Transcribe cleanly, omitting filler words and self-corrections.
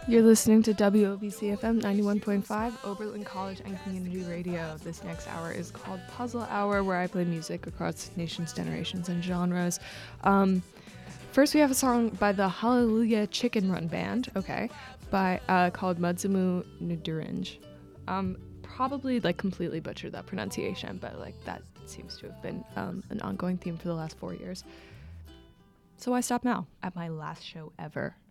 You're listening to WOBC FM 91.5, Oberlin College and Community Radio. This next hour is called Puzzle Hour, where I play music across nations, generations, and genres. First, we have a song by the Hallelujah Chicken Run Band, called Mudzumu Nudurinj. Probably completely butchered that pronunciation, but that seems to have been an ongoing theme for the last 4 years. So I stop now at my last show ever.